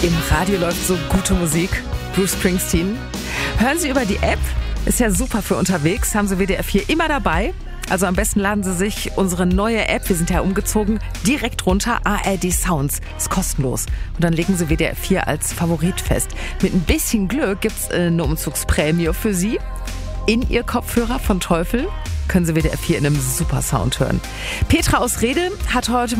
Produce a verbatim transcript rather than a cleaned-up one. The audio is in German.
Im Radio läuft so gute Musik. Bruce Springsteen. Hören Sie über die App. Ist ja super für unterwegs. Haben Sie W D R vier immer dabei. Also am besten laden Sie sich unsere neue App, wir sind ja umgezogen, direkt runter. A R D Sounds. Ist kostenlos. Und dann legen Sie W D R vier als Favorit fest. Mit ein bisschen Glück gibt's eine Umzugsprämie für Sie. In Ihr Kopfhörer von Teufel können Sie W D R vier in einem super Sound hören. Petra aus Rede hat heute